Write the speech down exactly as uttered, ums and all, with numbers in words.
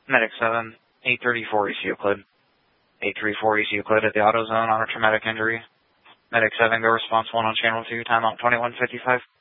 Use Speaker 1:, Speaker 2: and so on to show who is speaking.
Speaker 1: Medic seven, eight thirty-four East Euclid. eight thirty-four East Euclid at the AutoZone on a traumatic injury. Medic seven, go response one on channel two, timeout twenty-one fifty-five.